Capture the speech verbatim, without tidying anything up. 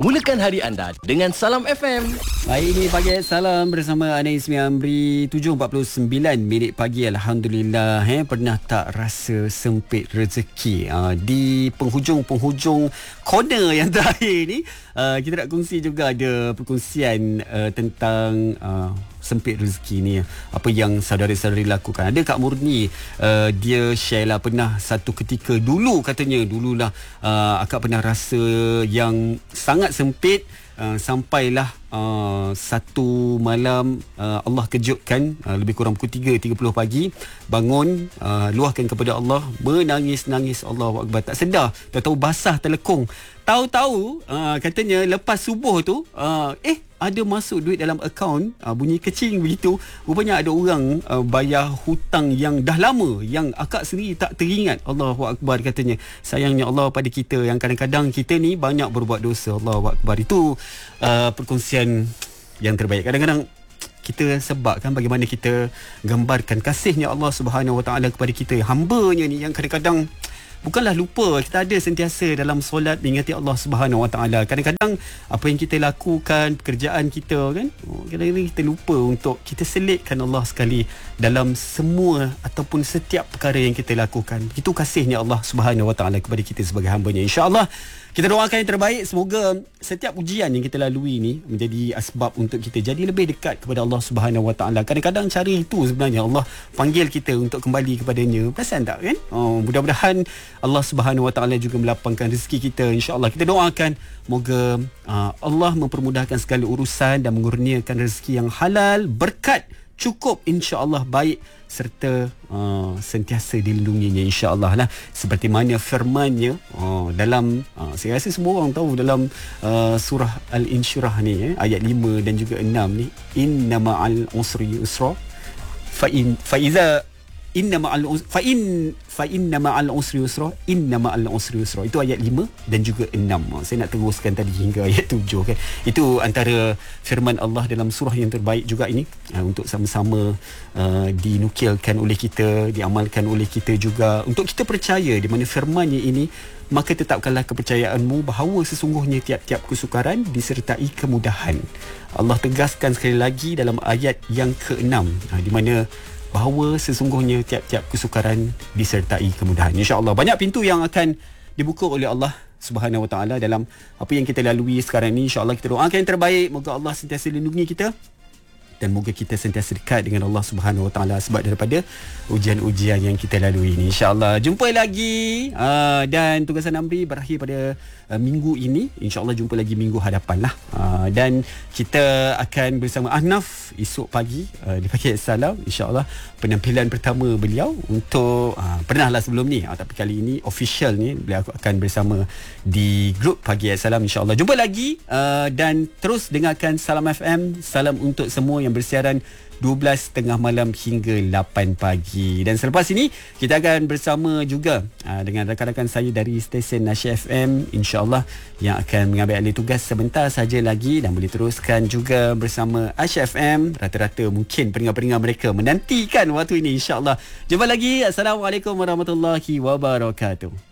Mulakan hari anda dengan Salam F M. Baik, ini Pagi Salam bersama Ana Ismi Amri. Tujuh empat puluh sembilan minit pagi. Alhamdulillah. eh, Pernah tak rasa sempit rezeki uh, di penghujung-penghujung corner yang terakhir ni? uh, Kita nak kongsi juga ada perkongsian uh, tentang uh, sempit rezeki ni, apa yang saudara-saudari lakukan. Ada Kak Murni, uh, dia share lah, pernah satu ketika dulu, katanya dululah uh, akak pernah rasa yang sangat sempit. Uh, sampailah uh, satu malam uh, Allah kejutkan, uh, lebih kurang pukul tiga tiga puluh pagi, bangun, uh, luahkan kepada Allah, menangis-nangis, Allahu Akbar, tak sedar, tahu-tahu basah terlekung. Tahu-tahu uh, katanya lepas subuh tu uh, eh ada masuk duit dalam akaun, uh, bunyi kecing begitu. Rupanya ada orang uh, bayar hutang yang dah lama, yang akak sendiri tak teringat. Allahu Akbar, katanya. Sayangnya Allah pada kita yang kadang-kadang kita ni banyak berbuat dosa. Allahu Akbar. Itu uh, perkongsian yang terbaik. Kadang-kadang kita sebab kan bagaimana kita gambarkan kasihnya Allah Subhanahu Wa Taala kepada kita, hamba-Nya ni yang kadang-kadang bukanlah lupa, kita ada sentiasa dalam solat mengingati Allah Subhanahu Wa Taala. Kadang-kadang apa yang kita lakukan, pekerjaan kita kan, kadang-kadang kita lupa untuk kita selitkan Allah sekali dalam semua ataupun setiap perkara yang kita lakukan. Itu kasihnya Allah Subhanahu Wa Taala kepada kita sebagai hamba-Nya. Insya-Allah kita doakan yang terbaik. Semoga setiap ujian yang kita lalui ni menjadi asbab untuk kita jadi lebih dekat kepada Allah Subhanahu Wa Taala. Kadang-kadang cara itu sebenarnya Allah panggil kita untuk kembali kepadanya. Perasan tak kan? Oh, mudah-mudahan Allah Subhanahu Wa Taala juga melapangkan rezeki kita. InsyaAllah kita doakan moga uh, Allah mempermudahkan segala urusan dan mengurniakan rezeki yang halal, berkat, cukup, insya-Allah baik, serta uh, sentiasa dilindunginya, insya-Allah lah. Seperti mana firman-Nya uh, dalam uh, saya rasa semua orang tahu dalam uh, surah Al-Insyirah ni, eh, ayat lima dan juga enam ni, inna ma'al usri yusra fa in fa iza inna ma'al fa in fa inna ma'al usri yusra inna ma'al usri yusra. Itu ayat lima dan juga enam. Saya nak teruskan tadi hingga ayat tujuh kan. Itu antara firman Allah dalam surah yang terbaik juga ini, uh, untuk sama-sama uh, dinukilkan oleh kita, diamalkan oleh kita juga, untuk kita percaya di mana firman-Nya ini. Maka tetapkanlah kepercayaanmu bahawa sesungguhnya tiap-tiap kesukaran disertai kemudahan. Allah tegaskan sekali lagi dalam ayat yang keenam, uh, di mana bahawa sesungguhnya tiap-tiap kesukaran disertai kemudahan. InsyaAllah banyak pintu yang akan dibuka oleh Allah Subhanahu Wa Taala dalam apa yang kita lalui sekarang ni. InsyaAllah kita doakan yang terbaik. Moga Allah sentiasa lindungi kita dan moga kita sentiasa dekat dengan Allah Subhanahu Wa Taala sebab daripada ujian-ujian yang kita lalui ini. InsyaAllah jumpa lagi, uh, dan tugasan Amri berakhir pada uh, minggu ini. InsyaAllah jumpa lagi minggu hadapan lah, uh, dan kita akan bersama Ahnaf esok pagi uh, di Pagi Salam. InsyaAllah penampilan pertama beliau untuk uh, pernahlah sebelum ni, uh, tapi kali ini official ni beliau akan bersama di grup Pagi Salam. InsyaAllah jumpa lagi, uh, dan terus dengarkan Salam F M. Salam untuk semua yang bersiaran dua belas tengah malam hingga lapan pagi. Dan selepas ini kita akan bersama juga aa, dengan rakan-rakan saya dari stesen Nasya F M, insya-Allah, yang akan mengambil alih tugas sebentar saja lagi, dan boleh teruskan juga bersama Asya F M. Rata-rata mungkin pendengar-pendengar mereka menantikan waktu ini, insya-Allah. Jumpa lagi. Assalamualaikum warahmatullahi wabarakatuh.